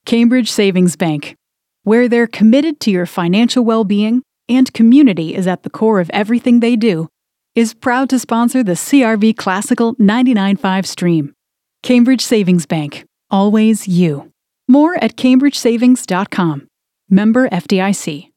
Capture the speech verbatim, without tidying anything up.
Cambridge Savings Bank, where they're committed to your financial well-being and community is at the core of everything they do, is proud to sponsor the C R V Classical ninety-nine point five stream. Cambridge Savings Bank, always you. More at cambridge savings dot com. Member F D I C.